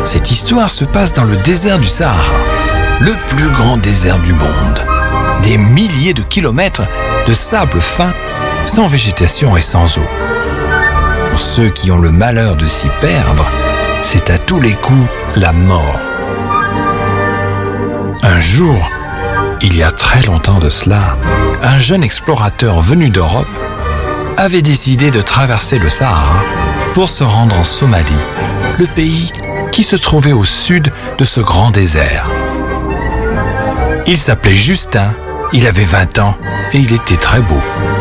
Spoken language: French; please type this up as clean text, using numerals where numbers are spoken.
Cette histoire se passe dans le désert du Sahara, le plus grand désert du monde. Des milliers de kilomètres de sable fin, sans végétation et sans eau. Pour ceux qui ont le malheur de s'y perdre, c'est à tous les coups la mort. Un jour, il y a très longtemps de cela, un jeune explorateur venu d'Europe avait décidé de traverser le Sahara pour se rendre en Somalie, le pays qui se trouvait au sud de ce grand désert. Il s'appelait Justin, il avait 20 ans et il était très beau.